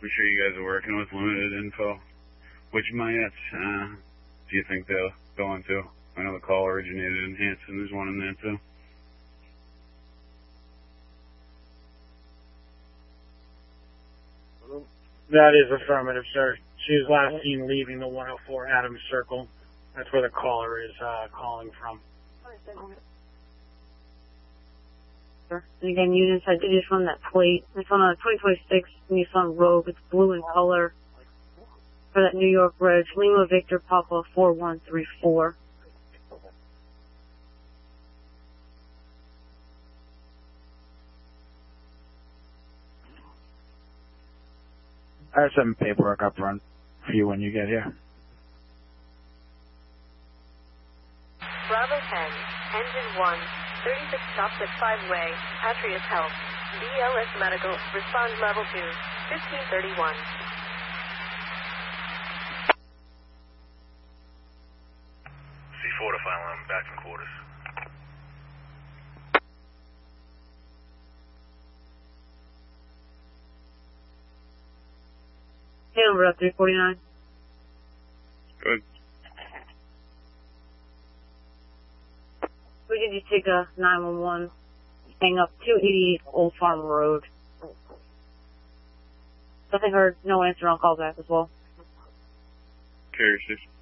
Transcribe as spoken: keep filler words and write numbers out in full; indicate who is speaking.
Speaker 1: I'm sure you guys are working with limited info. Which Mayets uh, do you think they'll go into? I know the call originated in Hanson. There's one in there, too.
Speaker 2: That is affirmative, sir. She was last seen leaving the one oh four Adams Circle. That's where the caller is uh, calling from.
Speaker 3: And again, units, I did just run that plate. It's on a twenty twenty-six Nissan Rogue. It's blue in color. For that New York Reg, Lima Victor Papa four one three four.
Speaker 4: I have some paperwork up front for you when you get here.
Speaker 5: Bravo ten, Engine one, thirty-six stops at five way, Patriot Health, B L S Medical, respond level two, fifteen thirty-one.
Speaker 6: C four to final, I'm back in quarters.
Speaker 3: Hey, number up three forty-nine.
Speaker 1: Good.
Speaker 3: We did just take a nine one one, hang up two eighty-eight Old Farm Road. Nothing heard, no answer on call back as well.
Speaker 1: Carrier six.